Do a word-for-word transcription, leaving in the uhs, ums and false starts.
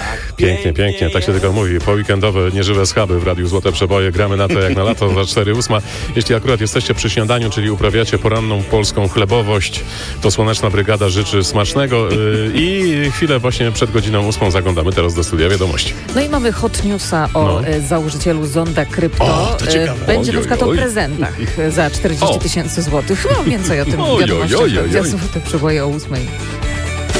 Pięknie, pięknie, tak się tylko mówi. Po weekendowe, nieżywe schaby w Radiu Złote Przeboje. Gramy na to jak na lato za cztery ósma. Jeśli akurat jesteście przy śniadaniu, czyli uprawiacie poranną polską chlebowość, to Słoneczna Brygada życzy smacznego yy, i chwilę właśnie przed godziną ósmą zaglądamy teraz do studia wiadomości. No i mamy hot newsa o no. założycielu Zonda Krypto. O, to ciekawe. Będzie oj, na przykład oj, oj. o prezentach za czterdzieści tysięcy złotych. No więcej o tym Oj, w wiadomościach oj, oj, oj, oj. Złote Przeboje o ósmej.